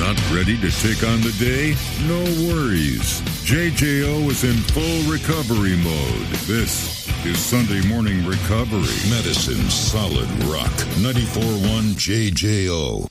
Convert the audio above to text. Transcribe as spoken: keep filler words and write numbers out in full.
Not ready to take on the day? No worries. J J O is in full recovery mode. This is Sunday Morning Recovery. Medicine Solid Rock. ninety-four point one J J O.